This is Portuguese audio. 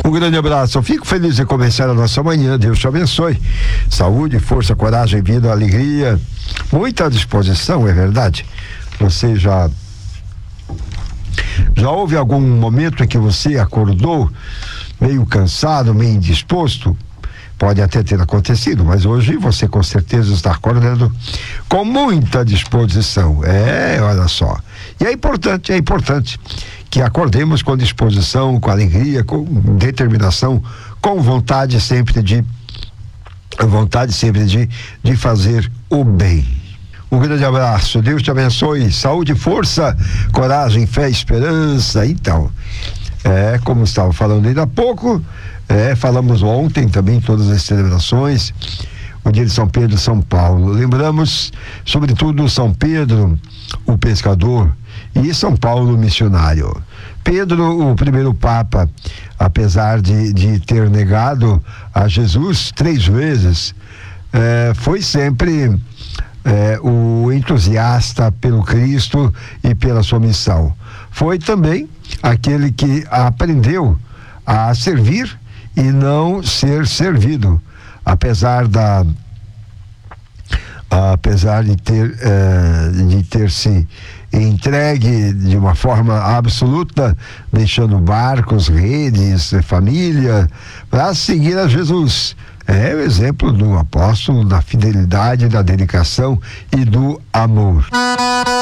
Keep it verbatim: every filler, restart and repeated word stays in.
Um grande abraço. Eu fico feliz de começar a nossa manhã. Deus te abençoe. Saúde, força, coragem, vida, alegria. Muita disposição, é verdade. Você já já houve algum momento em que você acordou meio cansado, meio indisposto? Pode até ter acontecido, mas hoje você com certeza está acordando com muita disposição. É, olha só. E é importante, é importante que acordemos com disposição, com alegria, com determinação, com vontade sempre de vontade sempre de, de fazer o bem. Um grande abraço, Deus te abençoe, saúde, força, coragem, fé, esperança. Então, é, como estava falando ainda há pouco, é, falamos ontem também todas as celebrações, o dia de São Pedro e São Paulo. Lembramos, sobretudo, São Pedro, o pescador, e São Paulo, o missionário. Pedro, o primeiro Papa, apesar de, de ter negado a Jesus três vezes, é, foi sempre é, o entusiasta pelo Cristo e pela sua missão. Foi também aquele que aprendeu a servir e não ser servido, apesar da apesar de ter eh, de ter se entregue de uma forma absoluta, deixando barcos, redes, família, para seguir a Jesus. É o exemplo do apóstolo, da fidelidade, da dedicação e do amor.